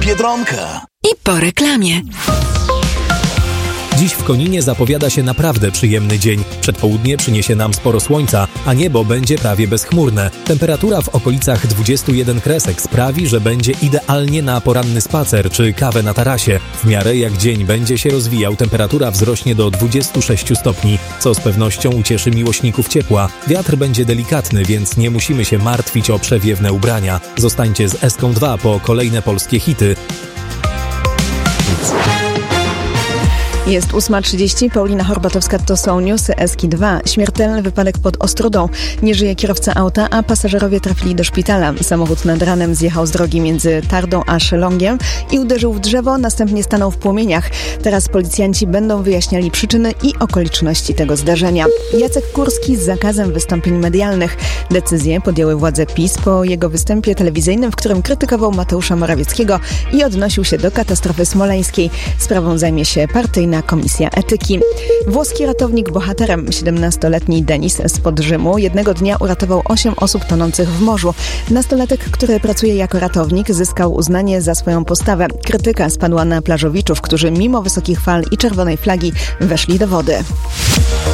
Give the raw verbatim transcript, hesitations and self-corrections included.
Biedronka. I po reklamie. Dziś w Koninie zapowiada się naprawdę przyjemny dzień. Przedpołudnie przyniesie nam sporo słońca, a niebo będzie prawie bezchmurne. Temperatura w okolicach dwudziestu jeden kresek sprawi, że będzie idealnie na poranny spacer czy kawę na tarasie. W miarę jak dzień będzie się rozwijał, temperatura wzrośnie do dwudziestu sześciu stopni, co z pewnością ucieszy miłośników ciepła. Wiatr będzie delikatny, więc nie musimy się martwić o przewiewne ubrania. Zostańcie z Eską dwa po kolejne polskie hity. Jest ósma trzydzieści, Paulina Horbatowska, to są newsy Eski dwa. Śmiertelny wypadek pod Ostródą. Nie żyje kierowca auta, a pasażerowie trafili do szpitala. Samochód nad ranem zjechał z drogi między Tardą a Szelongiem i uderzył w drzewo, następnie stanął w płomieniach. Teraz policjanci będą wyjaśniali przyczyny i okoliczności tego zdarzenia. Jacek Kurski z zakazem wystąpień medialnych. Decyzję podjęły władze PiS po jego występie telewizyjnym, w którym krytykował Mateusza Morawieckiego i odnosił się do katastrofy smoleńskiej. Sprawą zajmie się partyjna Komisja Etyki. Włoski ratownik bohaterem, siedemnastoletni Denis spod Rzymu, jednego dnia uratował osiem osób tonących w morzu. Nastolatek, który pracuje jako ratownik, zyskał uznanie za swoją postawę. Krytyka spadła na plażowiczów, którzy mimo wysokich fal i czerwonej flagi weszli do wody.